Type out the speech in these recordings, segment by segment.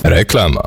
Reklama.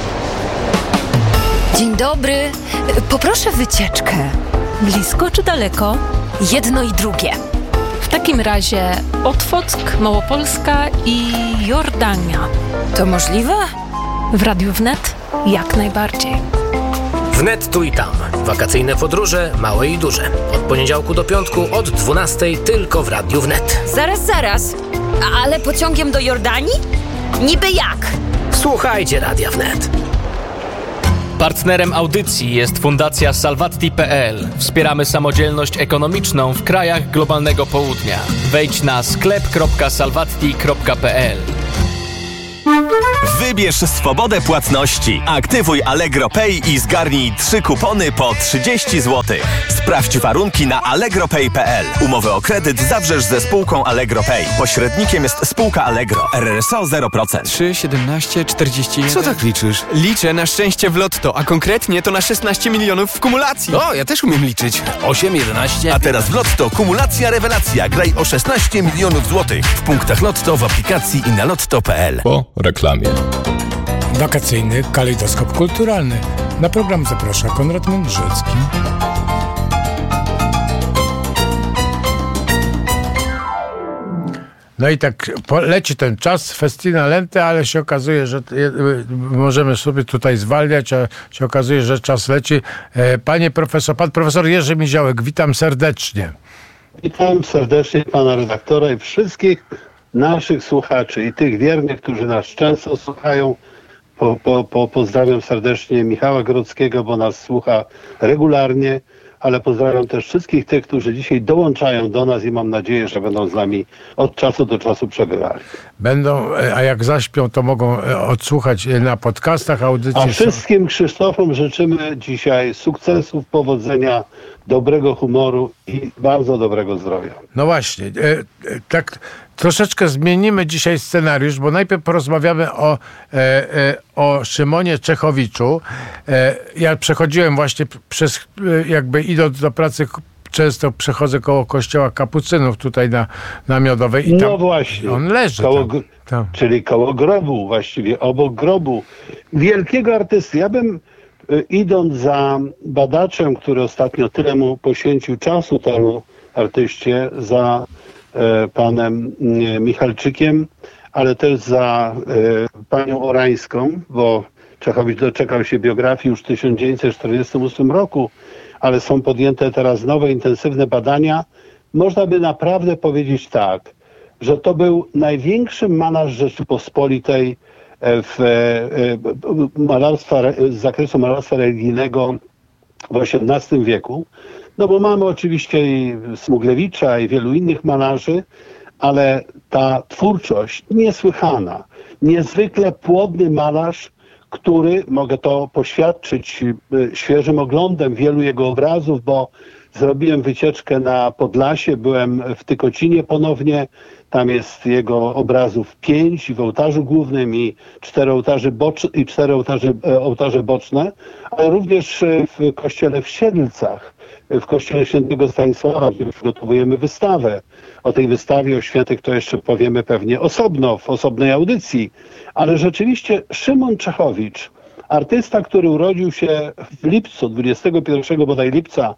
Dzień dobry. Poproszę wycieczkę. Blisko czy daleko? Jedno i drugie. W takim razie Otwock, Małopolska i Jordania. To możliwe? W Radiu Wnet jak najbardziej. Wnet tu i tam. Wakacyjne podróże, małe i duże. Od poniedziałku do piątku od 12:00 tylko w Radiu Wnet. Zaraz. Ale pociągiem do Jordanii? Niby jak? Słuchajcie Radia Wnet. Partnerem audycji jest Fundacja Salvatti.pl. Wspieramy samodzielność ekonomiczną w krajach globalnego południa. Wejdź na sklep.salvatti.pl. Wybierz swobodę płatności. Aktywuj Allegro Pay i zgarnij 3 kupony po 30 zł. Sprawdź warunki na allegropay.pl. Umowę o kredyt zawrzesz ze spółką Allegro Pay. Pośrednikiem jest spółka Allegro. RRSO 0%. 3, 17, 41. Co tak liczysz? Liczę na szczęście w lotto, a konkretnie to na 16 milionów w kumulacji. O, ja też umiem liczyć. 8, 11. A teraz w Lotto kumulacja rewelacja. Graj o 16 milionów złotych. W punktach Lotto, w aplikacji i na lotto.pl. Po reklamie. Wakacyjny kalejdoskop kulturalny. Na program zaprasza Konrad Mądrzecki. No i tak leci ten czas, festina lente, ale się okazuje, że możemy sobie tutaj zwalniać, a się okazuje, że czas leci. Pan profesor Jerzy Miziołek, witam serdecznie. Witam serdecznie pana redaktora i wszystkich naszych słuchaczy i tych wiernych, którzy nas często słuchają. Pozdrawiam serdecznie Michała Grodzkiego, bo nas słucha regularnie, ale pozdrawiam też wszystkich tych, którzy dzisiaj dołączają do nas i mam nadzieję, że będą z nami od czasu do czasu przebywali. Będą, a jak zaśpią, to mogą odsłuchać na podcastach audycji. A wszystkim Krzysztofom życzymy dzisiaj sukcesów, powodzenia, dobrego humoru i bardzo dobrego zdrowia. No właśnie, tak troszeczkę zmienimy dzisiaj scenariusz, bo najpierw porozmawiamy o Szymonie Czechowiczu. Ja przechodziłem właśnie idąc do pracy, często przechodzę koło kościoła kapucynów tutaj na Miodowej. I tam, no właśnie. On leży tam. Czyli koło grobu, właściwie obok grobu. Wielkiego artysty. Ja bym, idąc za badaczem, który ostatnio tyle mu poświęcił czasu temu artyście, za panem Michalczykiem, ale też za panią Orańską, bo Czechowicz doczekał się biografii już w 1948 roku, ale są podjęte teraz nowe, intensywne badania. Można by naprawdę powiedzieć tak, że to był największy malarz Rzeczypospolitej z zakresu malarstwa religijnego w XVIII wieku. No bo mamy oczywiście i Smuglewicza i wielu innych malarzy, ale ta twórczość niesłychana, niezwykle płodny malarz, który, mogę to poświadczyć świeżym oglądem wielu jego obrazów, bo zrobiłem wycieczkę na Podlasie, byłem w Tykocinie ponownie, tam jest jego obrazów 5 w ołtarzu głównym i 4 ołtarze boczne, ale również w kościele w Siedlcach, w kościele świętego Stanisława, gdzie przygotowujemy wystawę. O tej wystawie, o świętych to jeszcze powiemy pewnie osobno, w osobnej audycji. Ale rzeczywiście Szymon Czechowicz, artysta, który urodził się w lipcu, 21 bodaj lipca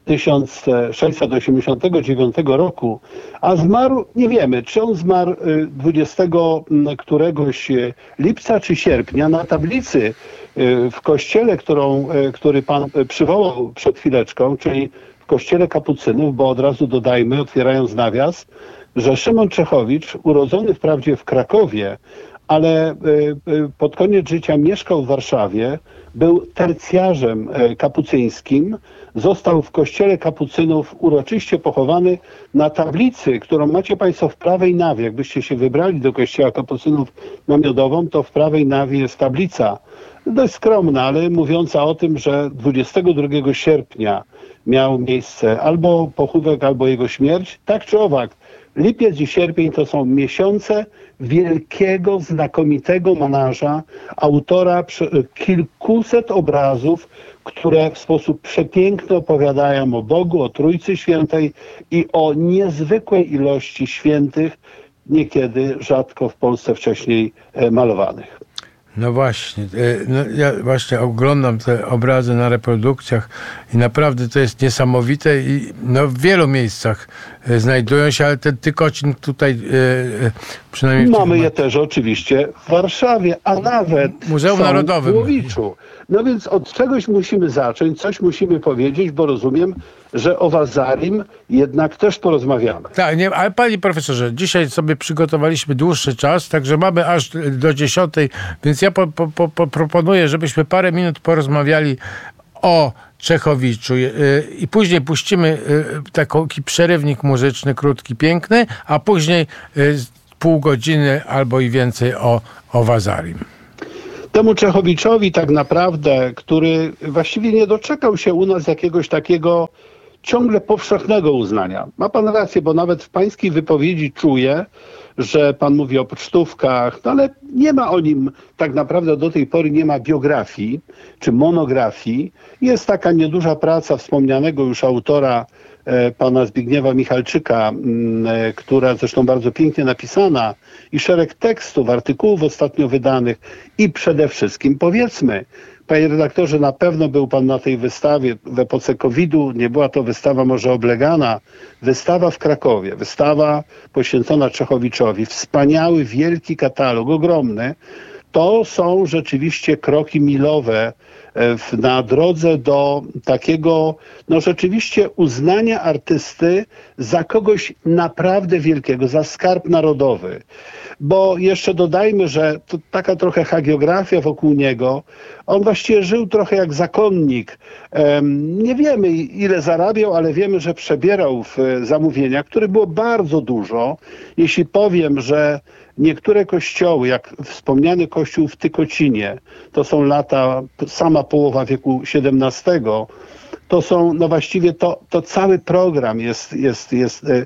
1689 roku, a zmarł, nie wiemy, czy on zmarł 20 któregoś lipca czy sierpnia. Na tablicy w kościele, który pan przywołał przed chwileczką, czyli w kościele kapucynów, bo od razu dodajmy, otwierając nawias, że Szymon Czechowicz, urodzony wprawdzie w Krakowie, ale pod koniec życia mieszkał w Warszawie, był tercjarzem kapucyńskim, został w kościele kapucynów uroczyście pochowany. Na tablicy, którą macie państwo w prawej nawie, jakbyście się wybrali do kościoła kapucynów na Miodową, to w prawej nawie jest tablica, dość skromna, ale mówiąca o tym, że 22 sierpnia miał miejsce albo pochówek, albo jego śmierć. Tak czy owak, lipiec i sierpień to są miesiące wielkiego, znakomitego malarza, autora kilkuset obrazów, które w sposób przepiękny opowiadają o Bogu, o Trójcy Świętej i o niezwykłej ilości świętych, niekiedy rzadko w Polsce wcześniej malowanych. No właśnie, ja właśnie oglądam te obrazy na reprodukcjach i naprawdę to jest niesamowite i w wielu miejscach znajdują się, ale ten Tykocin tutaj przynajmniej... Mamy je też oczywiście w Warszawie, a nawet Muzeum Narodowym. w Łowiczu. No więc od czegoś musimy zacząć, coś musimy powiedzieć, bo rozumiem, że o Wazarim jednak też porozmawiamy. Tak, ale panie profesorze, dzisiaj sobie przygotowaliśmy dłuższy czas, także mamy aż do 10, więc ja proponuję, żebyśmy parę minut porozmawiali o Czechowiczu i później puścimy taki przerywnik muzyczny, krótki, piękny, a później pół godziny albo i więcej o Wazarim. Temu Czechowiczowi tak naprawdę, który właściwie nie doczekał się u nas jakiegoś takiego ciągle powszechnego uznania. Ma pan rację, bo nawet w pańskiej wypowiedzi czuję, że pan mówi o pocztówkach, ale nie ma o nim tak naprawdę do tej pory nie ma biografii czy monografii. Jest taka nieduża praca wspomnianego już autora pana Zbigniewa Michalczyka, która zresztą bardzo pięknie napisana i szereg tekstów, artykułów ostatnio wydanych i przede wszystkim powiedzmy, panie redaktorze, na pewno był pan na tej wystawie w epoce COVID-u, nie była to wystawa może oblegana, wystawa w Krakowie, wystawa poświęcona Czechowiczowi, wspaniały, wielki katalog, ogromny. To są rzeczywiście kroki milowe na drodze do takiego, rzeczywiście uznania artysty za kogoś naprawdę wielkiego, za skarb narodowy. Bo jeszcze dodajmy, że to taka trochę hagiografia wokół niego. On właściwie żył trochę jak zakonnik. Nie wiemy, ile zarabiał, ale wiemy, że przebierał w zamówieniach, których było bardzo dużo. Jeśli powiem, że niektóre kościoły, jak wspomniany kościół w Tykocinie, to są lata, sama połowa wieku XVII, to są, właściwie to cały program jest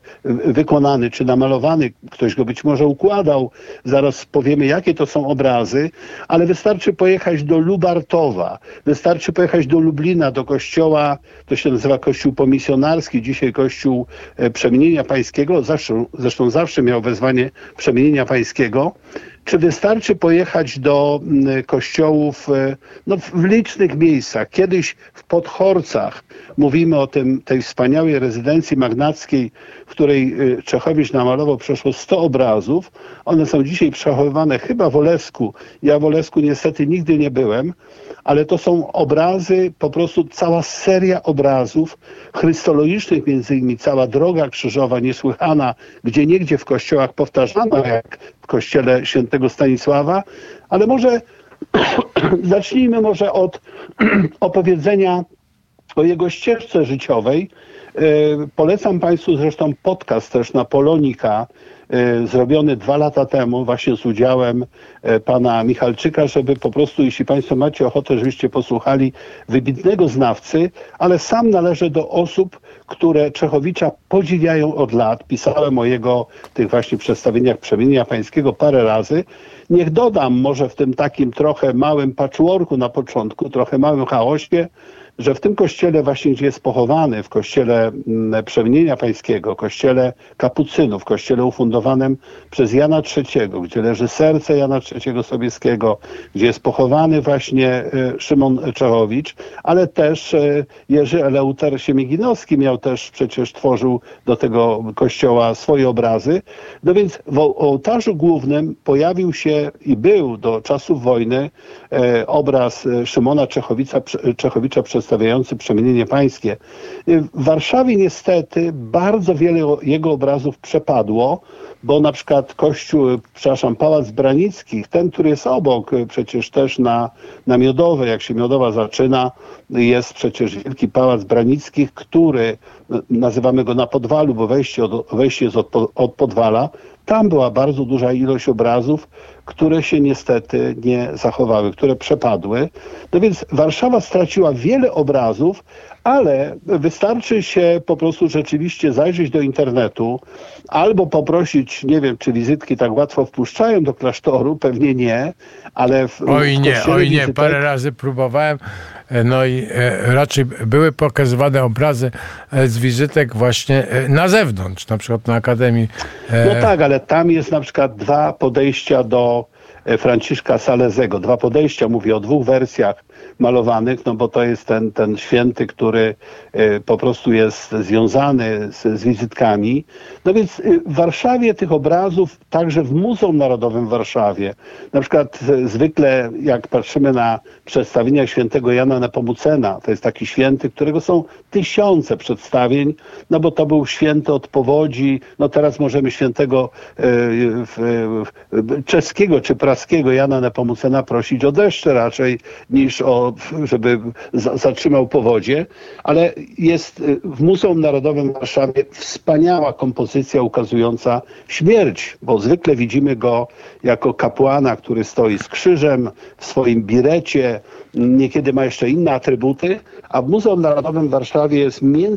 wykonany, czy namalowany, ktoś go być może układał, zaraz powiemy, jakie to są obrazy, ale wystarczy pojechać do Lubartowa, wystarczy pojechać do Lublina, do kościoła, to się nazywa kościół pomisjonarski, dzisiaj kościół Przemienienia Pańskiego, zresztą zawsze miał wezwanie Przemienienia Pańskiego, czy wystarczy pojechać do kościołów w licznych miejscach. Kiedyś w Podhorcach, mówimy o tej wspaniałej rezydencji magnackiej, w której Czechowicz namalował przeszło 100 obrazów. One są dzisiaj przechowywane chyba w Olesku. Ja w Olesku niestety nigdy nie byłem, ale to są obrazy, po prostu cała seria obrazów chrystologicznych, między innymi cała droga krzyżowa niesłychana, gdzie niegdzie w kościołach powtarzano, jak w kościele świętego Stanisława, ale może zacznijmy może od opowiedzenia o jego ścieżce życiowej. Polecam Państwu zresztą podcast też na Polonika, zrobiony 2 lata temu właśnie z udziałem pana Michalczyka, żeby po prostu, jeśli Państwo macie ochotę, żebyście posłuchali wybitnego znawcy, ale sam należę do osób, które Czechowicza podziwiają od lat. Pisałem o jego tych właśnie przedstawieniach Przemienienia Pańskiego parę razy. Niech dodam może w tym takim trochę małym patchworku na początku, trochę małym chaosie, że w tym kościele właśnie, gdzie jest pochowany, w kościele Przemienienia Pańskiego, kościele kapucynów, kościele ufundowanym przez Jana III, gdzie leży serce Jana III Sobieskiego, gdzie jest pochowany właśnie Szymon Czechowicz, ale też Jerzy Eleuter Siemiginowski przecież tworzył do tego kościoła swoje obrazy. No więc w ołtarzu głównym pojawił się i był do czasów wojny obraz Szymona Czechowicza przedstawiający Przemienienie Pańskie. W Warszawie niestety bardzo wiele jego obrazów przepadło, bo na przykład Pałac Branickich, ten, który jest obok, przecież też na Miodowej, jak się Miodowa zaczyna, jest przecież wielki Pałac Branickich, który nazywamy go na Podwalu, bo wejście jest od Podwala. Tam była bardzo duża ilość obrazów, które się niestety nie zachowały, które przepadły. No więc Warszawa straciła wiele obrazów, ale wystarczy się po prostu rzeczywiście zajrzeć do internetu albo poprosić, nie wiem, czy wizytki tak łatwo wpuszczają do klasztoru, pewnie nie, ale Oj nie, parę razy próbowałem, no i raczej były pokazywane obrazy z wizytek właśnie na zewnątrz, na przykład na Akademii. No tak, ale tam jest na przykład 2 podejścia do Franciszka Salezego. 2 podejścia, mówię o 2 wersjach malowanych, no bo to jest ten święty, który po prostu jest związany z wizytkami. No więc w Warszawie tych obrazów, także w Muzeum Narodowym w Warszawie, na przykład zwykle jak patrzymy na przedstawienia świętego Jana Nepomucena, to jest taki święty, którego są tysiące przedstawień, no bo to był święty od powodzi, no teraz możemy świętego czeskiego czy praskiego Jana Nepomucena prosić o deszcze raczej niż żeby zatrzymał powodzie, ale jest w Muzeum Narodowym w Warszawie wspaniała kompozycja ukazująca śmierć, bo zwykle widzimy go jako kapłana, który stoi z krzyżem w swoim birecie, niekiedy ma jeszcze inne atrybuty, a w Muzeum Narodowym w Warszawie jest między